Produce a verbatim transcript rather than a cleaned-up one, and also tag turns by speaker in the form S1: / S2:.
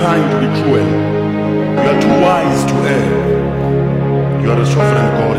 S1: kind to be cruel. You are too wise to err. You are a sovereign God.